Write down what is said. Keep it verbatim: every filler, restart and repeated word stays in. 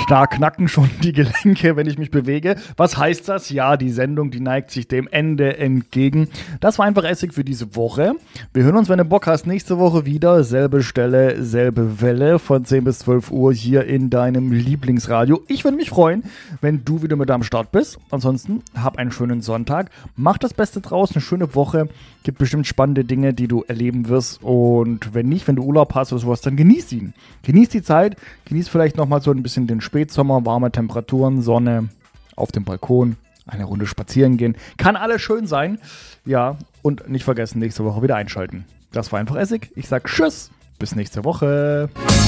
Da knacken schon die Gelenke, wenn ich mich bewege. Was heißt das? Ja, die Sendung, die neigt sich dem Ende entgegen. Das war einfach Essig für diese Woche. Wir hören uns, wenn du Bock hast, nächste Woche wieder. Selbe Stelle, selbe Welle von zehn bis zwölf Uhr hier in deinem Lieblingsradio. Ich würde mich freuen, wenn du wieder mit am Start bist. Ansonsten, hab einen schönen Sonntag. Mach das Beste draus, eine schöne Woche. Gibt bestimmt spannende Dinge, die du erleben wirst. Und wenn nicht, wenn du Urlaub hast oder sowas, dann genieß ihn. Genieß die Zeit. Genieß vielleicht nochmal so ein bisschen den Spätsommer, warme Temperaturen, Sonne auf dem Balkon, eine Runde spazieren gehen. Kann alles schön sein. Ja, und nicht vergessen, nächste Woche wieder einschalten. Das war einfach Essig. Ich sag Tschüss, bis nächste Woche.